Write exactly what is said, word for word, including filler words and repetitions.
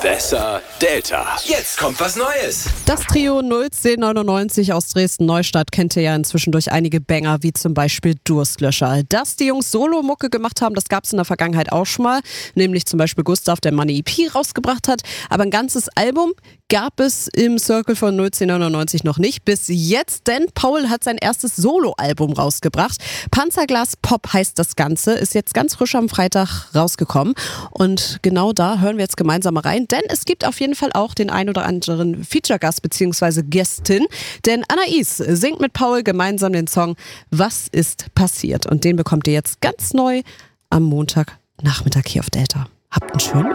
Besser Delta. Jetzt kommt was Neues. Das Trio null zehn neunundneunzig aus Dresden-Neustadt kennt ihr ja inzwischen durch einige Banger, wie zum Beispiel Durstlöscher. Dass die Jungs Solo-Mucke gemacht haben, das gab es in der Vergangenheit auch schon mal. Nämlich zum Beispiel Gustav, der Money E P rausgebracht hat. Aber ein ganzes Album gab es im Circle von null zehn neunundneunzig noch nicht. Bis jetzt, denn Paul hat sein erstes Solo-Album rausgebracht. Panzerglas Pop heißt das Ganze, ist jetzt ganz frisch am Freitag rausgekommen. Und genau da hören wir jetzt gemeinsam mal rein. Denn es gibt auf jeden Fall auch den ein oder anderen Feature-Gast bzw. Gästin. Denn Anais singt mit Paul gemeinsam den Song Was ist passiert? Und den bekommt ihr jetzt ganz neu am Montagnachmittag hier auf Delta. Habt einen schönen